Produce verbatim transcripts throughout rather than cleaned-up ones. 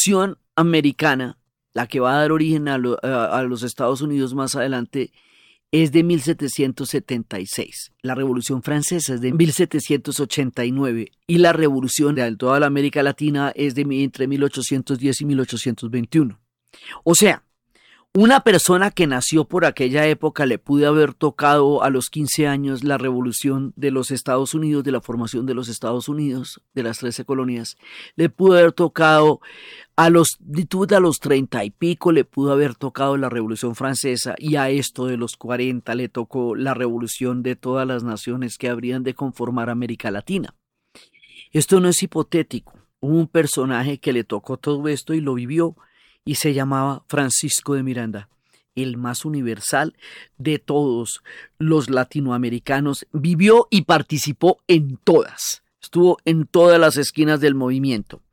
revolución americana, la que va a dar origen a, lo, a, a los Estados Unidos más adelante, es de mil setecientos setenta y seis. La Revolución Francesa es de mil setecientos ochenta y nueve y la Revolución de toda la América Latina es de entre mil ochocientos diez y mil ochocientos veintiuno. O sea, una persona que nació por aquella época le pudo haber tocado a los quince años la revolución de los Estados Unidos, de la formación de los Estados Unidos, de las trece colonias. Le pudo haber tocado a los, a los treinta y pico, le pudo haber tocado la Revolución Francesa, y a esto de los cuarenta le tocó la revolución de todas las naciones que habrían de conformar América Latina. Esto no es hipotético. Hubo un personaje que le tocó todo esto y lo vivió, y se llamaba Francisco de Miranda, el más universal de todos los latinoamericanos. Vivió y participó en todas, estuvo en todas las esquinas del movimiento.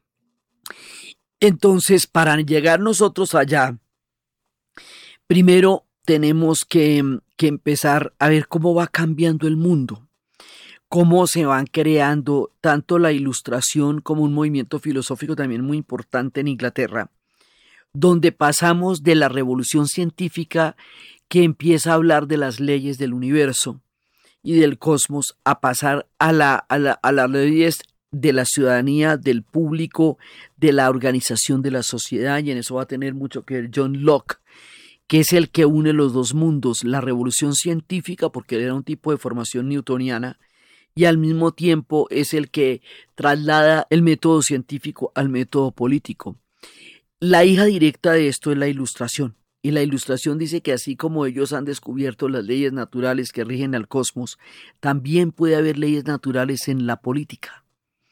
Entonces, para llegar nosotros allá, primero tenemos que, que empezar a ver cómo va cambiando el mundo, cómo se van creando tanto la Ilustración como un movimiento filosófico también muy importante en Inglaterra, donde pasamos de la revolución científica que empieza a hablar de las leyes del universo y del cosmos a pasar a, la, a, la, a las leyes de la ciudadanía, del público, de la organización de la sociedad, y en eso va a tener mucho que ver John Locke, que es el que une los dos mundos, la revolución científica, porque él era un tipo de formación newtoniana, y al mismo tiempo es el que traslada el método científico al método político. La hija directa de esto es la Ilustración, y la Ilustración dice que así como ellos han descubierto las leyes naturales que rigen al cosmos, también puede haber leyes naturales en la política.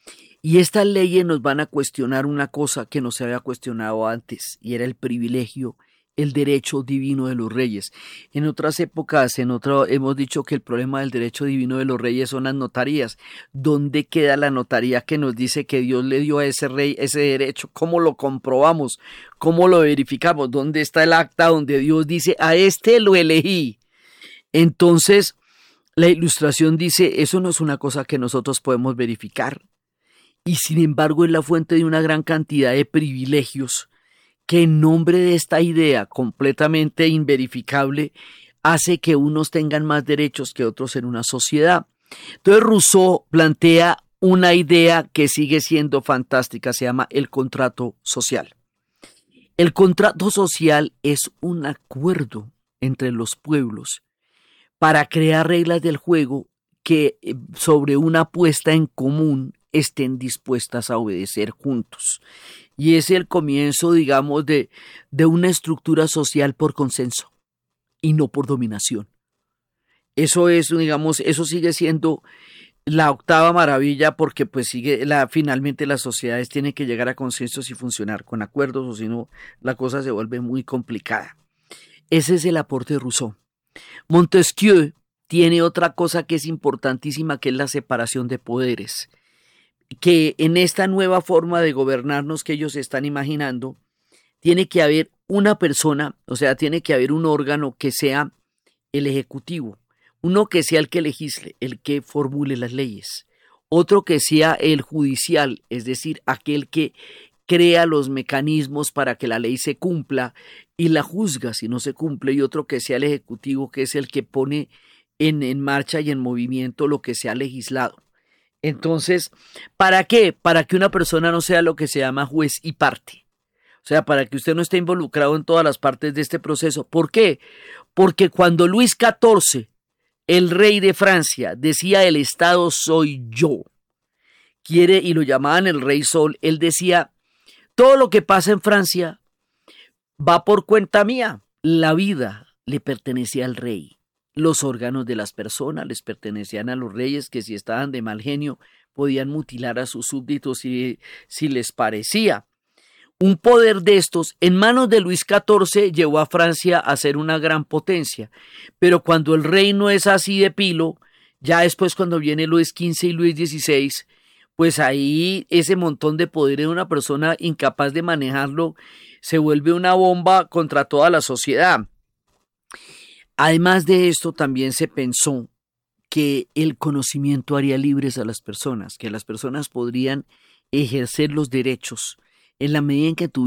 Y estas leyes nos van a cuestionar una cosa que no se había cuestionado antes, y era el privilegio, el derecho divino de los reyes. En otras épocas, en otro, hemos dicho que el problema del derecho divino de los reyes son las notarías. ¿Dónde queda la notaría que nos dice que Dios le dio a ese rey ese derecho? ¿Cómo lo comprobamos? ¿Cómo lo verificamos? ¿Dónde está el acta donde Dios dice, a este lo elegí? Entonces, la Ilustración dice, eso no es una cosa que nosotros podemos verificar. Y sin embargo es la fuente de una gran cantidad de privilegios que en nombre de esta idea completamente inverificable hace que unos tengan más derechos que otros en una sociedad. Entonces Rousseau plantea una idea que sigue siendo fantástica, se llama el contrato social. El contrato social es un acuerdo entre los pueblos para crear reglas del juego que sobre una apuesta en común estén dispuestas a obedecer juntos. Y es el comienzo, digamos, de, de una estructura social por consenso y no por dominación. Eso es, digamos, eso sigue siendo la octava maravilla, porque pues sigue, la, finalmente las sociedades tienen que llegar a consensos y funcionar con acuerdos, o si no, la cosa se vuelve muy complicada. Ese es el aporte de Rousseau. Montesquieu tiene otra cosa que es importantísima, que es la separación de poderes, que en esta nueva forma de gobernarnos que ellos están imaginando, tiene que haber una persona, o sea, tiene que haber un órgano que sea el ejecutivo, uno que sea el que legisle, el que formule las leyes, otro que sea el judicial, es decir, aquel que crea los mecanismos para que la ley se cumpla y la juzga si no se cumple, y otro que sea el ejecutivo, que es el que pone en, en marcha y en movimiento lo que se ha legislado. Entonces, ¿para qué? Para que una persona no sea lo que se llama juez y parte. O sea, para que usted no esté involucrado en todas las partes de este proceso. ¿Por qué? Porque cuando Luis catorce, el rey de Francia, decía el Estado soy yo, quiere, y lo llamaban el rey Sol, él decía, todo lo que pasa en Francia va por cuenta mía. La vida le pertenecía al rey. Los órganos de las personas les pertenecían a los reyes, que si estaban de mal genio podían mutilar a sus súbditos si, si les parecía. Un poder de estos en manos de Luis catorce llevó a Francia a ser una gran potencia, pero cuando el reino es así de pilo, ya después cuando viene Luis quince y Luis dieciséis, pues ahí ese montón de poder de una persona incapaz de manejarlo se vuelve una bomba contra toda la sociedad. Además de esto, también se pensó que el conocimiento haría libres a las personas, que las personas podrían ejercer los derechos en la medida en que tuvieran